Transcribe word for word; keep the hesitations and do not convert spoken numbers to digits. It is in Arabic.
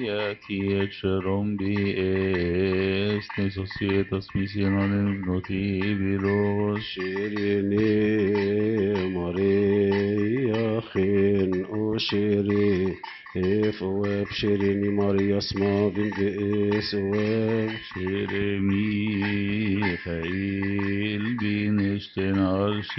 Yati Cherombi Est Societas Missionem Notibilos شيريني ماريا خين وشيري إف واب شيريني ماريا اسما بنت إس واب Shire Michael bin Ishten Arshi